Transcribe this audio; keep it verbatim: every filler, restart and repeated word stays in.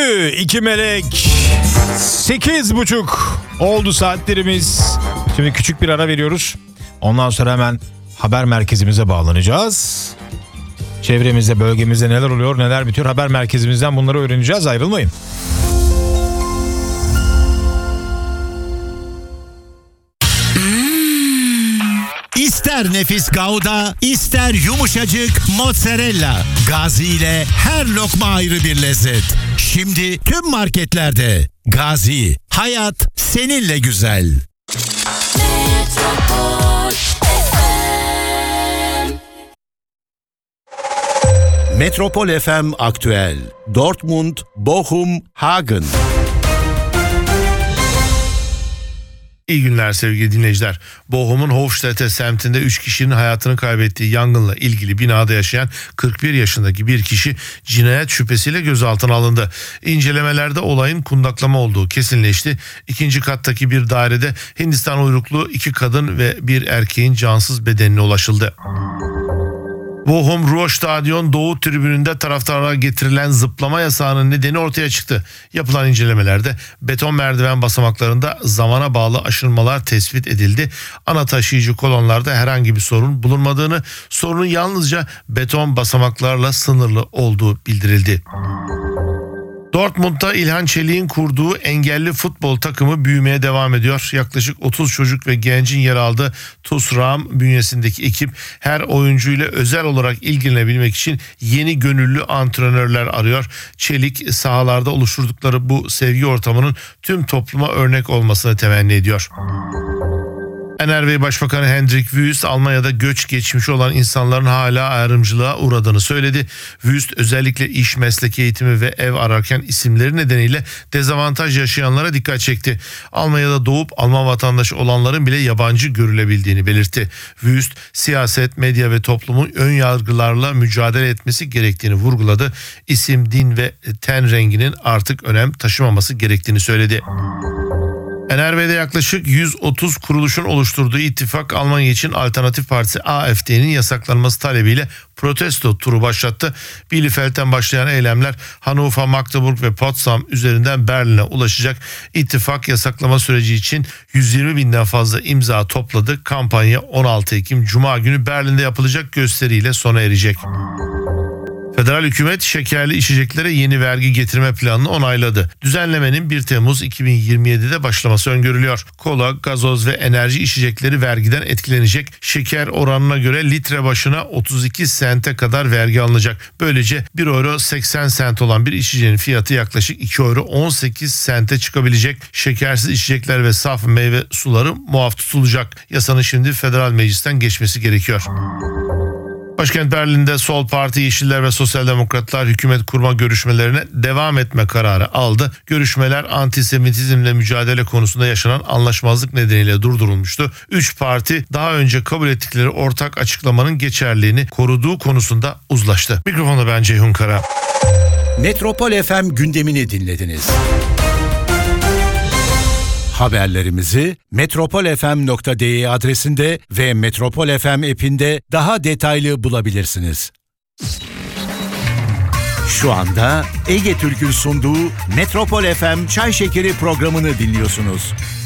Döndü iki melek. Sekiz buçuk oldu saatlerimiz. Şimdi küçük bir ara veriyoruz. Ondan sonra hemen haber merkezimize bağlanacağız. Çevremizde, bölgemizde neler oluyor, neler bitiyor, haber merkezimizden bunları öğreneceğiz. Ayrılmayın. İster nefis Gouda, ister yumuşacık mozzarella. Gazi ile her lokma ayrı bir lezzet. Şimdi tüm marketlerde. Gazi, hayat seninle güzel. Metropol F M. Metropol F M aktüel. Dortmund, Bochum, Hagen. İyi günler sevgili dinleyiciler. Bochum'un Hofstede semtinde üç kişinin hayatını kaybettiği yangınla ilgili binada yaşayan kırk bir yaşındaki bir kişi cinayet şüphesiyle gözaltına alındı. İncelemelerde olayın kundaklama olduğu kesinleşti. İkinci kattaki bir dairede Hindistan uyruklu iki kadın ve bir erkeğin cansız bedenine ulaşıldı. Bochum Ruhrstadion Doğu tribününde taraftarlara getirilen zıplama yasağının nedeni ortaya çıktı. Yapılan incelemelerde beton merdiven basamaklarında zamana bağlı aşınmalar tespit edildi. Ana taşıyıcı kolonlarda herhangi bir sorun bulunmadığını, sorunun yalnızca beton basamaklarla sınırlı olduğu bildirildi. Dortmund'da İlhan Çelik'in kurduğu engelli futbol takımı büyümeye devam ediyor. Yaklaşık otuz çocuk ve gencin yer aldığı TuSram bünyesindeki ekip her oyuncuyla özel olarak ilgilenebilmek için yeni gönüllü antrenörler arıyor. Çelik sahalarda oluşturdukları bu sevgi ortamının tüm topluma örnek olmasını temenni ediyor. N R V Başbakanı Hendrik Wüst, Almanya'da göç geçmiş olan insanların hala ayrımcılığa uğradığını söyledi. Wüst özellikle iş, meslek eğitimi ve ev ararken isimleri nedeniyle dezavantaj yaşayanlara dikkat çekti. Almanya'da doğup Alman vatandaşı olanların bile yabancı görülebildiğini belirtti. Wüst, siyaset, medya ve toplumun ön yargılarla mücadele etmesi gerektiğini vurguladı. İsim, din ve ten renginin artık önem taşımaması gerektiğini söyledi. N R V'de yaklaşık yüz otuz kuruluşun oluşturduğu ittifak Almanya için Alternatif Partisi A F D'nin yasaklanması talebiyle protesto turu başlattı. Bielefeld'den başlayan eylemler Hannover, Magdeburg ve Potsdam üzerinden Berlin'e ulaşacak. İttifak yasaklama süreci için yüz yirmi binden fazla imza topladı. Kampanya on altı Ekim Cuma günü Berlin'de yapılacak gösteriyle sona erecek. Federal hükümet şekerli içeceklere yeni vergi getirme planını onayladı. Düzenlemenin bir Temmuz iki bin yirmi yedide başlaması öngörülüyor. Kola, gazoz ve enerji içecekleri vergiden etkilenecek. Şeker oranına göre litre başına otuz iki sente kadar vergi alınacak. Böylece bir euro seksen sent olan bir içeceğin fiyatı yaklaşık iki euro on sekiz sente çıkabilecek. Şekersiz içecekler ve saf meyve suları muaf tutulacak. Yasanın şimdi federal meclisten geçmesi gerekiyor. Başkent Berlin'de Sol Parti, Yeşiller ve Sosyal Demokratlar hükümet kurma görüşmelerine devam etme kararı aldı. Görüşmeler antisemitizmle mücadele konusunda yaşanan anlaşmazlık nedeniyle durdurulmuştu. Üç parti daha önce kabul ettikleri ortak açıklamanın geçerliliğini koruduğu konusunda uzlaştı. Mikrofonda ben Ceyhun Kara. Metropol F M gündemini dinlediniz. Haberlerimizi metropol f m nokta d e adresinde ve Metropol F M app'inde daha detaylı bulabilirsiniz. Şu anda Ege Türk'ün sunduğu Metropol F M Çay Şekeri programını dinliyorsunuz.